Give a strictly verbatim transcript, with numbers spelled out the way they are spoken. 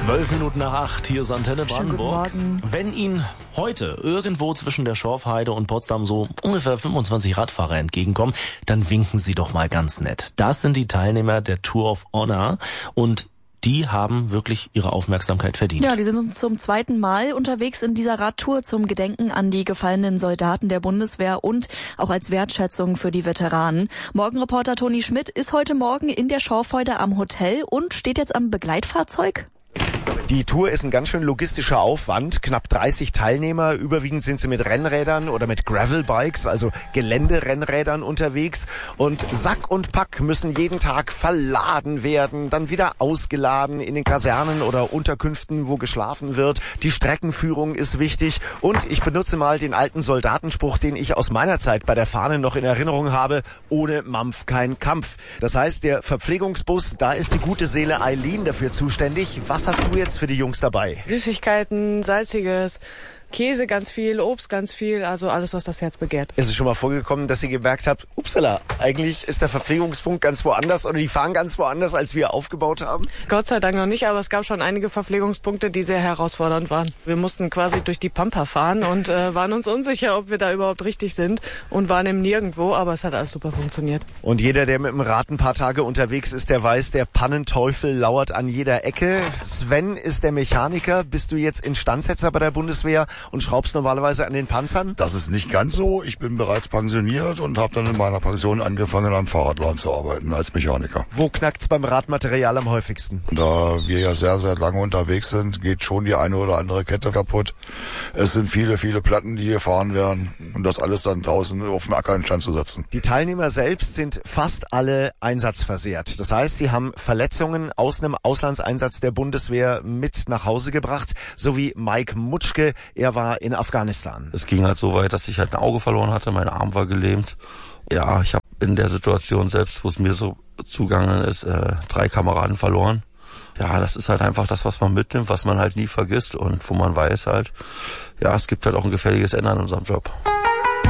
Zwölf Minuten nach acht, hier ist Antenne Brandenburg. Wenn Ihnen heute irgendwo zwischen der Schorfheide und Potsdam so ungefähr fünfundzwanzig Radfahrer entgegenkommen, dann winken Sie doch mal ganz nett. Das sind die Teilnehmer der Tour of Honor und die haben wirklich ihre Aufmerksamkeit verdient. Ja, die sind zum zweiten Mal unterwegs in dieser Radtour zum Gedenken an die gefallenen Soldaten der Bundeswehr und auch als Wertschätzung für die Veteranen. Morgenreporter Toni Schmidt ist heute Morgen in der Schorfheide am Hotel und steht jetzt am Begleitfahrzeug. Die Tour ist ein ganz schön logistischer Aufwand. Knapp dreißig Teilnehmer. Überwiegend sind sie mit Rennrädern oder mit Gravelbikes, also Geländerennrädern unterwegs. Und Sack und Pack müssen jeden Tag verladen werden, dann wieder ausgeladen in den Kasernen oder Unterkünften, wo geschlafen wird. Die Streckenführung ist wichtig. Und ich benutze mal den alten Soldatenspruch, den ich aus meiner Zeit bei der Fahne noch in Erinnerung habe. Ohne Mampf kein Kampf. Das heißt, der Verpflegungsbus, da ist die gute Seele Eileen dafür zuständig. Was hast du jetzt für die Jungs dabei? Süßigkeiten, Salziges, Käse ganz viel, Obst ganz viel, also alles, was das Herz begehrt. Ist es schon mal vorgekommen, dass ihr gemerkt habt, upsala, eigentlich ist der Verpflegungspunkt ganz woanders oder die fahren ganz woanders, als wir aufgebaut haben? Gott sei Dank noch nicht, aber es gab schon einige Verpflegungspunkte, die sehr herausfordernd waren. Wir mussten quasi durch die Pampa fahren und äh, waren uns unsicher, ob wir da überhaupt richtig sind und waren im Nirgendwo, aber es hat alles super funktioniert. Und jeder, der mit dem Rad ein paar Tage unterwegs ist, der weiß, der Pannenteufel lauert an jeder Ecke. Sven ist der Mechaniker. Bist du jetzt Instandsetzer bei der Bundeswehr und schraubst normalerweise an den Panzern? Das ist nicht ganz so. Ich bin bereits pensioniert und habe dann in meiner Pension angefangen, am Fahrradladen zu arbeiten als Mechaniker. Wo knackt's beim Radmaterial am häufigsten? Da wir ja sehr, sehr lange unterwegs sind, geht schon die eine oder andere Kette kaputt. Es sind viele, viele Platten, die gefahren werden und das alles dann draußen auf dem Acker in Stand zu setzen. Die Teilnehmer selbst sind fast alle einsatzversehrt. Das heißt, sie haben Verletzungen aus einem Auslandseinsatz der Bundeswehr mit nach Hause gebracht, so wie Mike Mutschke. Er war in Afghanistan. Es ging halt so weit, dass ich halt ein Auge verloren hatte, mein Arm war gelähmt. Ja, ich habe in der Situation selbst, wo es mir so zugangen ist, äh, drei Kameraden verloren. Ja, das ist halt einfach das, was man mitnimmt, was man halt nie vergisst und wo man weiß halt, ja, es gibt halt auch ein gefährliches Ende an unserem Job.